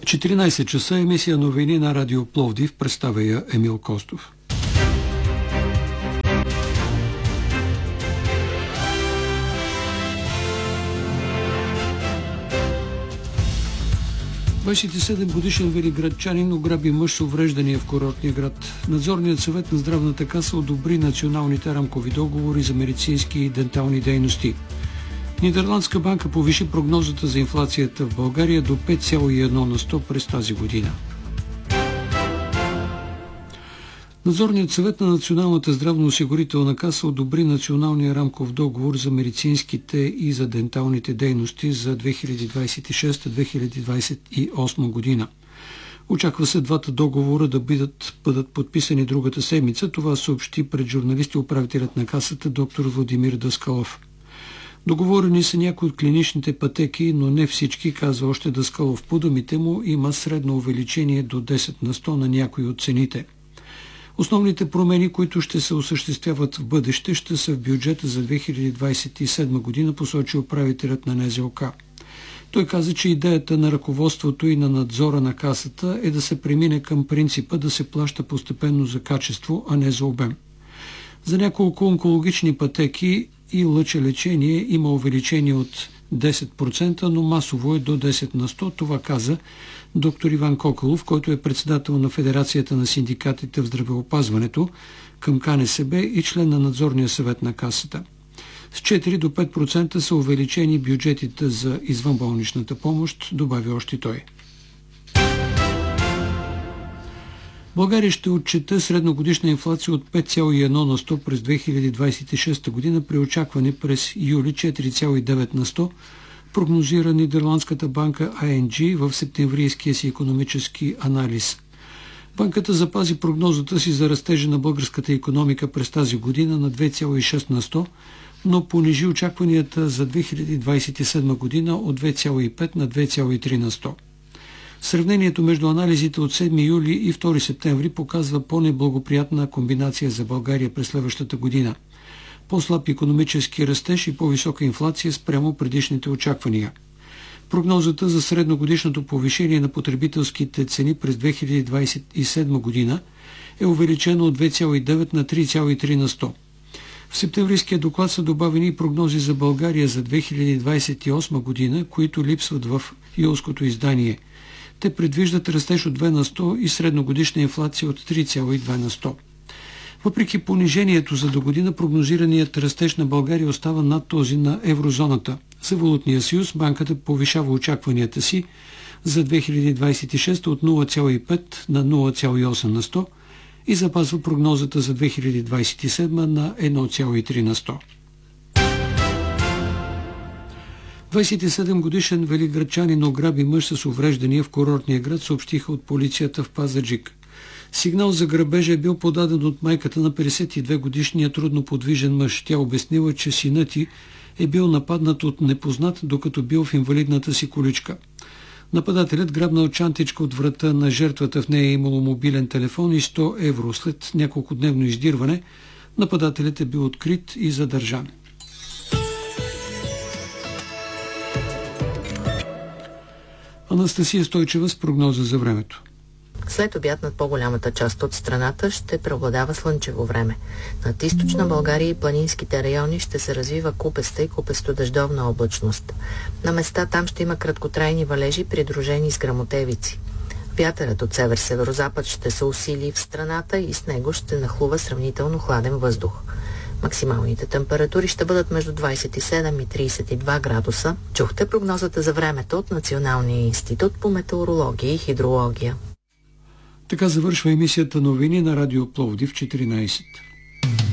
14 часа емисия новини на Радио Пловдив, представя я Емил Костов. Годишен велиградчанин ограби мъж с увреждания в курортния град. Надзорният съвет на Здравната каса одобри националните рамкови договори за медицински и дентални дейности. Нидерландска банка повиши прогнозата за инфлацията в България до 5,1 на 100 през тази година. Надзорният съвет на Националната здравноосигурителна каса одобри националния рамков договор за медицинските и за денталните дейности за 2026-2028 година. Очаква се двата договора да бъдат подписани другата седмица. Това съобщи пред журналисти управителят на касата доктор Владимир Даскалов. Договорени са някои от клиничните пътеки, но не всички, казва още Даскалов. По думите му има средно увеличение до 10 на 100 на някои от цените. Основните промени, които ще се осъществяват в бъдеще, ще са в бюджета за 2027 година, посочи управителят на НЗОК. Той каза, че идеята на ръководството и на надзора на касата е да се премине към принципа да се плаща постепенно за качество, а не за обем. За няколко онкологични пътеки и лъчелечение има увеличение от 10%, но масово е до 10 на 100. Това каза доктор Иван Кокалов, който е председател на Федерацията на синдикатите в здравеопазването към КНСБ и член на надзорния съвет на касата. С 4 до 5% са увеличени бюджетите за извънболничната помощ, добави още той. България ще отчете средногодишна инфлация от 5,1 на 100 през 2026 година при очакване през юли 4,9 на 100, прогнозира Нидерландската банка ING в септемврийския си икономически анализ. Банката запази прогнозата си за растежа на българската икономика през тази година на 2,6 на 100, но понижи очакванията за 2027 година от 2,5 на 2,3 на 100. Сравнението между анализите от 7 юли и 2 септември показва по-неблагоприятна комбинация за България през следващата година. По-слаб икономически растеж и по-висока инфлация спрямо предишните очаквания. Прогнозата за средногодишното повишение на потребителските цени през 2027 година е увеличена от 2,9 на 3,3 на 100. В септемврийския доклад са добавени и прогнози за България за 2028 година, които липсват в юлското издание. Те предвиждат растеж от 2 на 100 и средногодишна инфлация от 3,2 на 100. Въпреки понижението за до година, прогнозираният растеж на България остава над този на еврозоната. За Валутния съюз банката повишава очакванията си за 2026 от 0,5 на 0,8 на 100 и запазва прогнозата за 2027 на 1,3 на 100. 27-годишен велиградчанин ограби мъж с увреждания в курортния град, съобщиха от полицията в Пазарджик. Сигнал за грабежа е бил подаден от майката на 52-годишния трудноподвижен мъж. Тя обяснила, че синът ѝ е бил нападнат от непознат, докато бил в инвалидната си количка. Нападателят грабнал чантичка от врата на жертвата, в нея е имало мобилен телефон и 100 евро. След няколкодневно издирване, нападателят е бил открит и задържан. Анастасия Стойчева с прогноза за времето. След обяд над по-голямата част от страната ще преобладава слънчево време. Над източна България и планинските райони ще се развива купеста и купесто-дъждовна облачност. На места там ще има краткотрайни валежи, придружени с гръмотевици. Вятърът от север-северозапад ще се усили в страната и с него ще нахлува сравнително хладен въздух. Максималните температури ще бъдат между 27 и 32 градуса. Чухте прогнозата за времето от Националния институт по метеорология и хидрология. Така завършва емисията новини на Радио Пловдив 14.